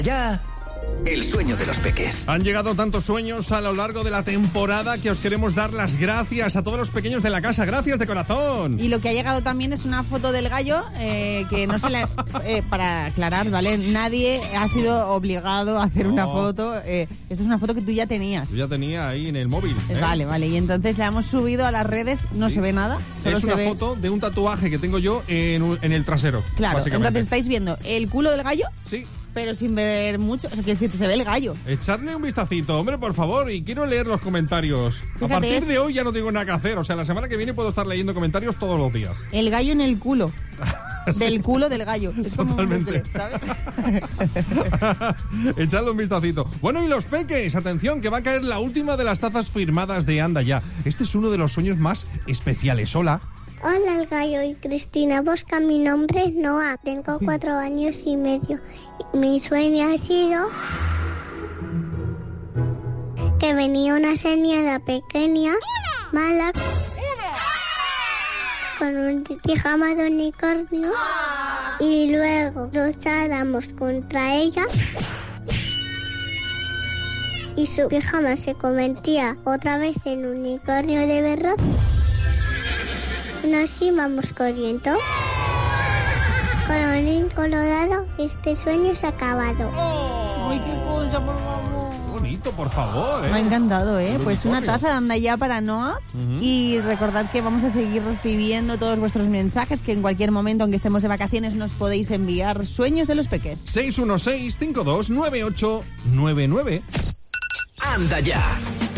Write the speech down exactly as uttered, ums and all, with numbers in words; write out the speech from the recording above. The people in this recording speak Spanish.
Ya, el sueño de los peques. Han llegado tantos sueños a lo largo de la temporada que os queremos dar las gracias a todos los pequeños de la casa. Gracias de corazón. Y lo que ha llegado también es una foto del gallo, eh, que no se le... Eh, para aclarar, ¿vale? Nadie ha sido obligado a hacer no. una foto. Eh, esta es una foto que tú ya tenías. Yo ya tenía ahí en el móvil. ¿eh? Vale, vale. Y entonces la hemos subido a las redes. No sí. se ve nada. Solo es se una ve... foto de un tatuaje que tengo yo en, en el trasero. Claro, entonces estáis viendo el culo del gallo. Sí. Pero sin ver mucho, o sea, que se ve el gallo. Echadle un vistacito, hombre, por favor, y quiero leer los comentarios. Fíjate, a partir es... de hoy ya no tengo nada que hacer, o sea, la semana que viene puedo estar leyendo comentarios todos los días. El gallo en el culo. Sí. Del culo del gallo. Es como totalmente. Un bucle, ¿sabes? Echadle un vistacito. Bueno, y los peques, atención, que va a caer la última de las tazas firmadas de Anda Ya. Este es uno de los sueños más especiales. Hola. Hola, el gallo y Cristina Bosca. Mi nombre es Noah. Tengo cuatro años y medio. Mi sueño ha sido que venía una señora pequeña, mala, con un pijama de unicornio y luego lucháramos contra ella y su pijama se convertía otra vez en unicornio de verdad. Nos íbamos corriendo. Colorín colorado, este sueño se ha acabado. Oh, ¡ay, qué cosa, por favor! Bonito, por favor, ¿eh? Me ha encantado, ¿eh? Un pues unicornio. una taza de Anda Ya para Noah. Uh-huh. Y recordad que vamos a seguir recibiendo todos vuestros mensajes, que en cualquier momento, aunque estemos de vacaciones, nos podéis enviar sueños de los peques. seis uno seis, cinco dos nueve ocho nueve nueve. Anda Ya.